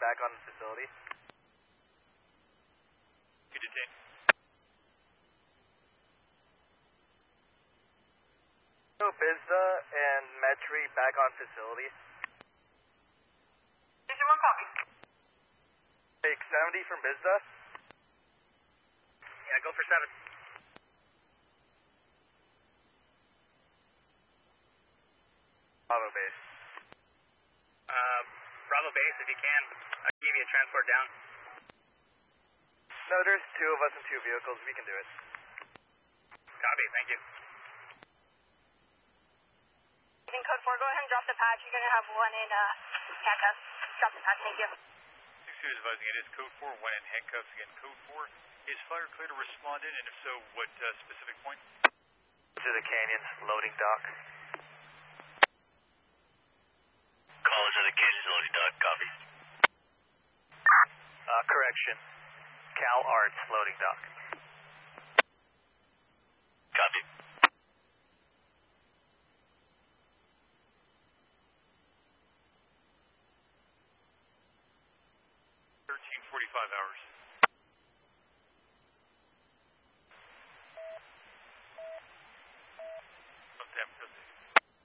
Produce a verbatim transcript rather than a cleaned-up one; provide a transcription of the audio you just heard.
back on facility. You detain. So Bizda and Metri back on facility. Station one copy. Take seventy from Bizda. Yeah, go for seven. Bravo base. Uh, Bravo base, if you can, I'll give you a transport down. No, there's two of us and two vehicles. We can do it. Copy, thank you. In code four, go ahead and drop the patch. You're going to have one in uh, handcuffs. Drop the patch, thank you. six two is advising it is code four, one in handcuffs. Again, code four. Is fire clear to respond in, and if so, what uh, specific point? To the canyon, loading dock. Call into the Kansas loading dock, copy. Uh, correction. Cal Arts loading dock. Copy. thirteen forty-five hours.